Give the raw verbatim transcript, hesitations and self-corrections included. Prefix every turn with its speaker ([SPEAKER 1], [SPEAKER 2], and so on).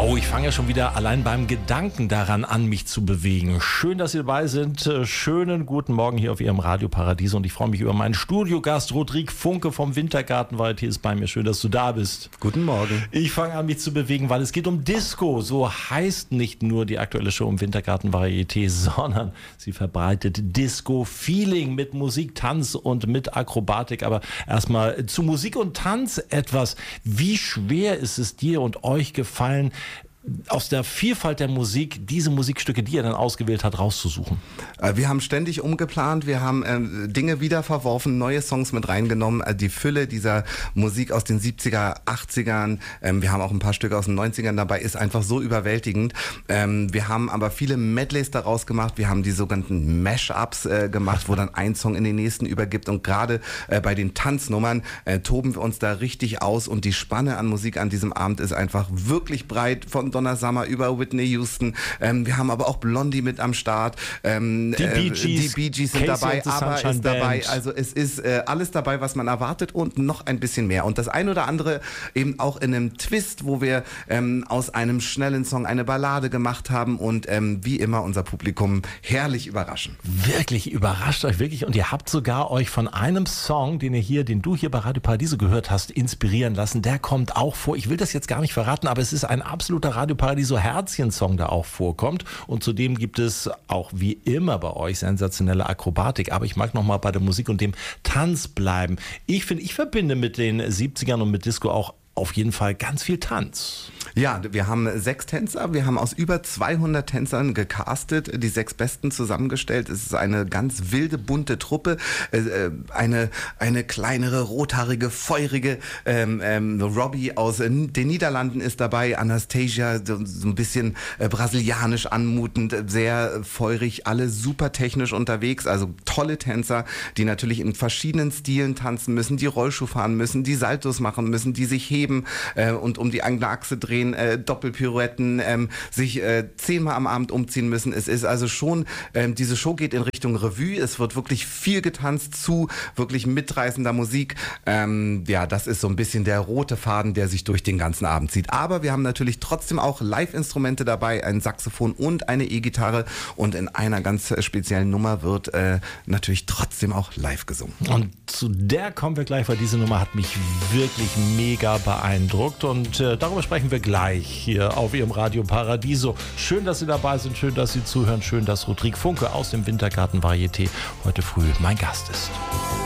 [SPEAKER 1] Oh, ich fange ja schon wieder allein beim Gedanken daran an, mich zu bewegen. Schön, dass Sie dabei sind. Schönen guten Morgen hier auf Ihrem Radio Paradiso. Und ich freue mich über meinen Studiogast Rodrigue Funke vom Wintergarten Varieté ist bei mir. Schön, dass du da bist.
[SPEAKER 2] Guten Morgen.
[SPEAKER 1] Ich fange an, mich zu bewegen, weil es geht um Disco. So heißt nicht nur die aktuelle Show im Wintergarten Varieté, sondern sie verbreitet Disco-Feeling mit Musik, Tanz und mit Akrobatik. Aber erstmal zu Musik und Tanz etwas. Wie schwer ist es dir und euch gefallen, aus der Vielfalt der Musik diese Musikstücke, die er dann ausgewählt hat, rauszusuchen?
[SPEAKER 2] Wir haben ständig umgeplant, wir haben äh, Dinge wieder verworfen, neue Songs mit reingenommen, äh, die Fülle dieser Musik aus den siebziger, achtzigern, ähm, wir haben auch ein paar Stücke aus den neunzigern dabei, ist einfach so überwältigend. Ähm, wir haben aber viele Medleys daraus gemacht, wir haben die sogenannten Mash-Ups äh, gemacht, wo dann ein Song in den nächsten übergibt, und gerade äh, bei den Tanznummern äh, toben wir uns da richtig aus, und die Spanne an Musik an diesem Abend ist einfach wirklich breit, von Donna Summer über Whitney Houston. Ähm, wir haben aber auch Blondie mit am Start. Ähm,
[SPEAKER 1] die Bee Gees,
[SPEAKER 2] äh, die Bee Gees sind
[SPEAKER 1] Casey
[SPEAKER 2] dabei, aber
[SPEAKER 1] Sunshine
[SPEAKER 2] ist dabei.
[SPEAKER 1] Band.
[SPEAKER 2] Also es ist äh, alles dabei, was man erwartet, und noch ein bisschen mehr. Und das ein oder andere eben auch in einem Twist, wo wir ähm, aus einem schnellen Song eine Ballade gemacht haben und ähm, wie immer unser Publikum herrlich überraschen.
[SPEAKER 1] Wirklich, überrascht euch wirklich, und ihr habt sogar euch von einem Song, den ihr hier, den du hier bei Radio Paradiso gehört hast, inspirieren lassen. Der kommt auch vor. Ich will das jetzt gar nicht verraten, aber es ist ein absoluter Radio Paradiso Herzchen-Song, der auch vorkommt, und zudem gibt es auch wie immer bei euch sensationelle Akrobatik. Aber ich mag noch mal bei der Musik und dem Tanz bleiben. Ich finde, ich verbinde mit den siebzigern und mit Disco auch auf jeden Fall ganz viel Tanz.
[SPEAKER 2] Ja, wir haben sechs Tänzer, wir haben aus über zweihundert Tänzern gecastet, die sechs Besten zusammengestellt. Es ist eine ganz wilde, bunte Truppe, äh, eine, eine kleinere, rothaarige, feurige ähm, ähm, Robbie aus äh, den Niederlanden ist dabei, Anastasia, so, so ein bisschen äh, brasilianisch anmutend, sehr feurig, alle super technisch unterwegs, also tolle Tänzer, die natürlich in verschiedenen Stilen tanzen müssen, die Rollschuh fahren müssen, die Saltos machen müssen, die sich heben äh, und um die eigene Achse drehen, Äh, Doppelpirouetten, ähm, sich äh, zehnmal am Abend umziehen müssen. Es ist also schon, ähm, diese Show geht in Richtung Revue. Es wird wirklich viel getanzt zu wirklich mitreißender Musik. Ähm, ja, das ist so ein bisschen der rote Faden, der sich durch den ganzen Abend zieht. Aber wir haben natürlich trotzdem auch Live-Instrumente dabei, ein Saxophon und eine E-Gitarre. Und in einer ganz speziellen Nummer wird äh, natürlich trotzdem auch live gesungen.
[SPEAKER 1] Und zu der kommen wir gleich, weil diese Nummer hat mich wirklich mega beeindruckt. Und äh, darüber sprechen wir gleich hier auf Ihrem Radio Paradiso. Schön, dass Sie dabei sind, schön, dass Sie zuhören, schön, dass Rodrigue Funke aus dem Wintergarten Varieté heute früh mein Gast ist.